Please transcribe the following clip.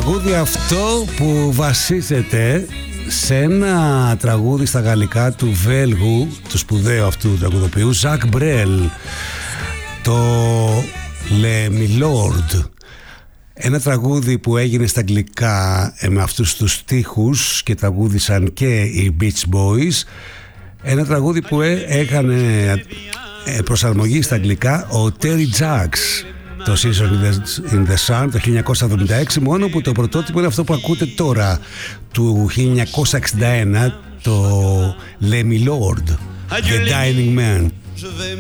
τραγούδι αυτό που βασίζεται σε ένα τραγούδι στα γαλλικά του Βέλγου, του σπουδαίου αυτού τραγουδοποιού Ζακ Μπρέλ, το Le Milord. Ένα τραγούδι που έγινε στα αγγλικά με αυτούς τους στίχους και τραγούδισαν και οι Beach Boys. Ένα τραγούδι που έκανε προσαρμογή στα αγγλικά ο Terry Jacks, το Season in the Sun το 1976, μόνο που το πρωτότυπο είναι αυτό που ακούτε τώρα, του 1961, το Le Milord, The Dying Man. Je vais